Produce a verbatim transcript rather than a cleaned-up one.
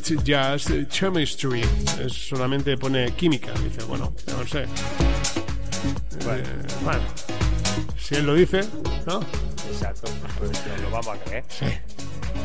It's just chemistry. Es solamente pone química. Dice, bueno, no sé. Bueno. Eh, bueno. Si él lo dice, ¿no? Exacto. Pues nos lo vamos a creer. Sí.